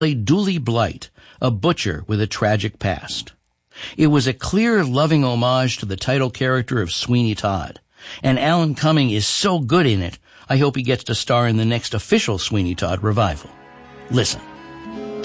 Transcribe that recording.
played Dooley Blight, a butcher with a tragic past. It was a clear, loving homage to the title character of Sweeney Todd, and Alan Cumming is so good in it, I hope he gets to star in the next official Sweeney Todd revival. Listen.